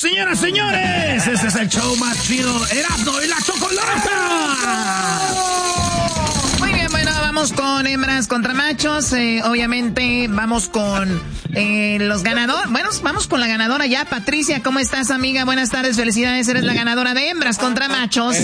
Señoras, señores, este es el show más chido, Erasmo y la Chocolata. Muy bien, bueno, vamos con hembras contra machos. Obviamente vamos con los ganadores. Bueno, vamos con la ganadora ya. Patricia, ¿cómo estás, amiga? Buenas tardes, felicidades. Eres la ganadora de hembras contra machos.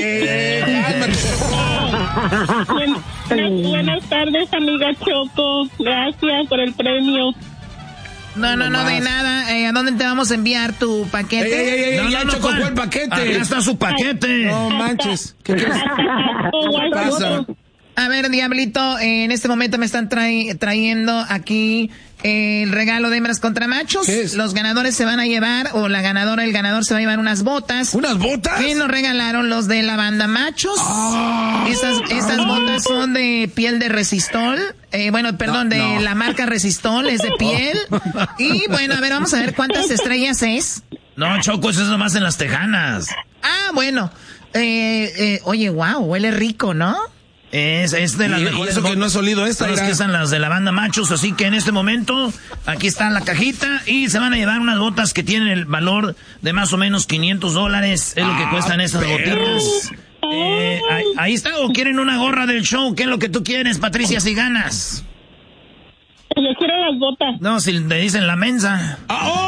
Buenas tardes, amiga Choco. Gracias por el premio. No, de nada. ¿A dónde te vamos a enviar tu paquete? No, Choco, ¿cuál paquete? Aquí está su paquete. No manches. ¿Qué pasa? A ver, Diablito, en este momento me están trayendo aquí el regalo de hembras contra machos. ¿Qué es? Los ganadores se van a llevar, o la ganadora, el ganador se va a llevar unas botas. ¿Unas botas? Que nos regalaron los de la banda Machos. Estas botas son de piel de Resistol. De la marca Resistol, es de piel. Y bueno, a ver, vamos a ver cuántas estrellas es. No, Choco, eso es nomás en las Tejanas. Ah, bueno. Oye, wow, huele rico, ¿no? Es de las mejores. Eso que no has olido esta. Son las que están las de la banda Machos, así que en este momento aquí está la cajita y se van a llevar unas botas que tienen el valor de más o menos $500. Es lo que cuestan estas botitas. Ahí está. ¿O quieren una gorra del show? ¿Qué es lo que tú quieres, Patricia, si ganas? Yo quiero las botas. No, si te dicen la mensa.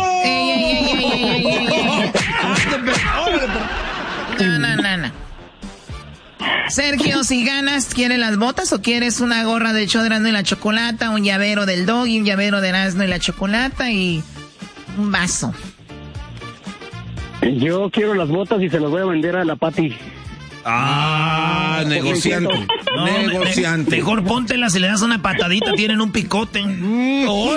No. Sergio, si ganas, ¿quieres las botas o quieres una gorra del show de Erasmo y la Chocolata, un llavero del Doggy, un llavero de Erasmo y la Chocolata y un vaso? Yo quiero las botas y se las voy a vender a la Pati. Negociante. No, Negociante. Mejor póntelas y le das una patadita, tienen un picote. Oh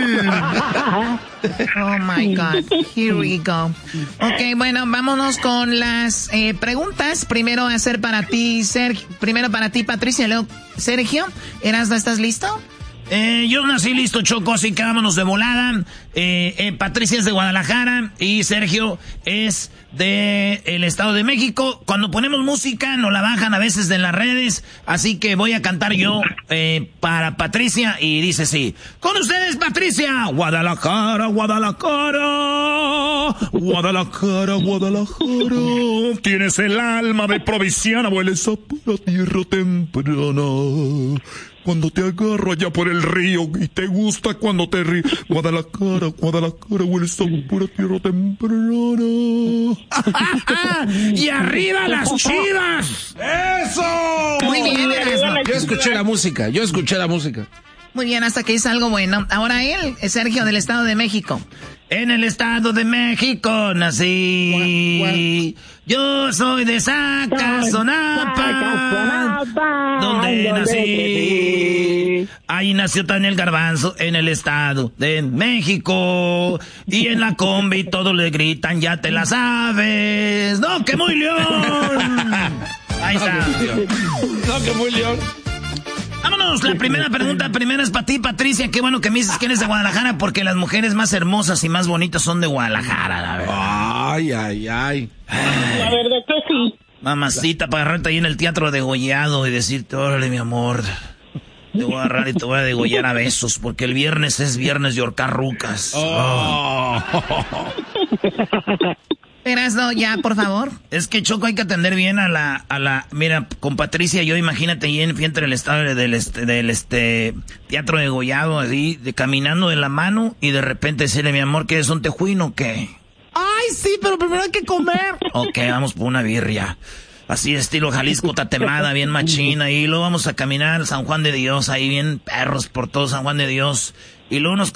my God, here we go. Ok, bueno, vámonos con las preguntas. Primero va a ser para ti, primero para ti, Patricia, luego Sergio. Erasmo, ¿estás listo? Yo nací listo, Choco, así que vámonos de volada. Patricia es de Guadalajara y Sergio es de el Estado de México. Cuando ponemos música nos la bajan a veces de las redes, así que voy a cantar yo para Patricia y dice así: con ustedes, Patricia. Guadalajara, Guadalajara, Guadalajara, Guadalajara, tienes el alma de provinciana, hueles a pura tierra temprana. Cuando te agarro allá por el río y te gusta cuando te río. Guadalajara, Guadalajara, hueles a pura tierra temprana. ¡Y arriba las Chivas! ¡Eso! Muy bien, Erasmo. Yo escuché la música. Muy bien, hasta que hizo algo bueno. Ahora él, Sergio, del Estado de México. En el Estado de México nací. Yo soy de Zacazonapa, donde nací. Ahí nació Daniel Garbanzo, en el Estado de México. Y en la combi todos le gritan, ya te la sabes. ¡No, que muy león! Ahí está. No, que muy león. Vámonos, la primera pregunta, es para ti, Patricia. Qué bueno que me dices que eres de Guadalajara, porque las mujeres más hermosas y más bonitas son de Guadalajara, la verdad. Ay. La verdad que sí. Mamacita, para agarrarte ahí en el teatro degollado y decirte, órale, mi amor, te voy a agarrar y te voy a degollar a besos, porque el viernes es viernes de ahorcar rucas. Erasmo, ya, por favor. Es que, Choco, hay que atender bien a la mira, con Patricia yo, imagínate, y fui entre el estado del teatro degollado, así, caminando de la mano, y de repente decirle, mi amor, ¿qué es un tejuino o qué? Ay, sí, pero primero hay que comer. Ok, vamos por una birria. Así, estilo Jalisco tatemada, bien machina, y luego vamos a caminar San Juan de Dios, ahí bien perros por todo San Juan de Dios. Y luego nos